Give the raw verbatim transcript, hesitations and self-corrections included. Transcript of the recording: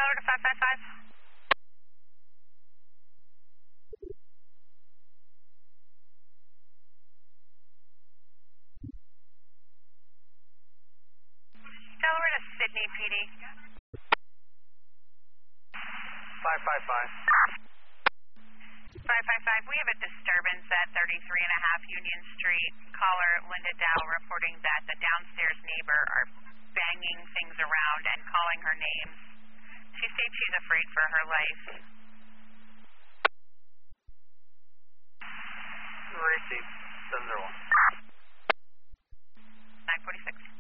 to five five five. Delaware to Sydney P D. five five five. five five five, we have a disturbance at thirty-three and a half Union Street. Caller Linda Dow reporting that the downstairs neighbor are banging things around and calling her names. She states she's afraid for her life. Receive seven zero one. nine forty-six.